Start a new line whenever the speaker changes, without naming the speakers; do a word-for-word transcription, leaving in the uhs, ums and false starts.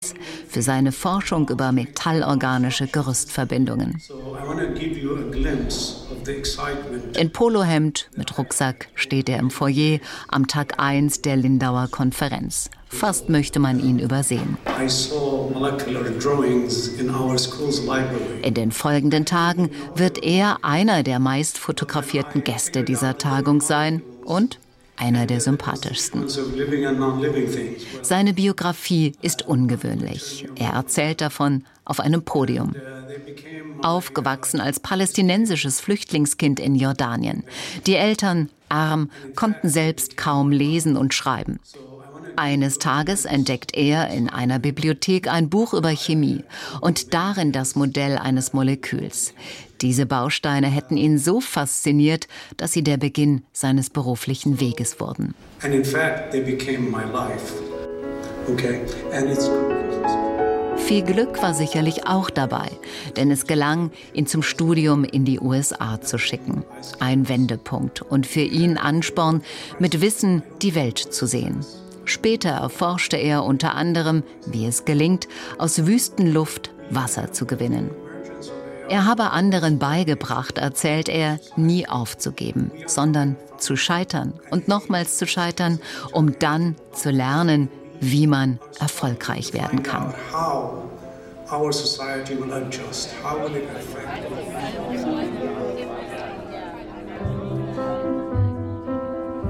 Paris für seine Forschung über metallorganische Gerüstverbindungen. In Polohemd mit Rucksack steht er im Foyer am Tag eins der Lindauer Konferenz. Fast möchte man ihn übersehen. In den folgenden Tagen wird er einer der meist fotografierten Gäste dieser Tagung sein und einer der sympathischsten. Seine Biografie ist ungewöhnlich. Er erzählt davon auf einem Podium. Aufgewachsen als palästinensisches Flüchtlingskind in Jordanien. Die Eltern, arm, konnten selbst kaum lesen und schreiben. Eines Tages entdeckt er in einer Bibliothek ein Buch über Chemie und darin das Modell eines Moleküls. Diese Bausteine hätten ihn so fasziniert, dass sie der Beginn seines beruflichen Weges wurden.
And in fact, they became my life. Okay, and it's
Viel Glück war sicherlich auch dabei, denn es gelang, ihn zum Studium in die U S A zu schicken. Ein Wendepunkt und für ihn Ansporn, mit Wissen die Welt zu sehen. Später erforschte er unter anderem, wie es gelingt, aus Wüstenluft Wasser zu gewinnen. Er habe anderen beigebracht, erzählt er, nie aufzugeben, sondern zu scheitern und nochmals zu scheitern, um dann zu lernen, wie man erfolgreich werden kann.
how our society will adjust, how will it affect.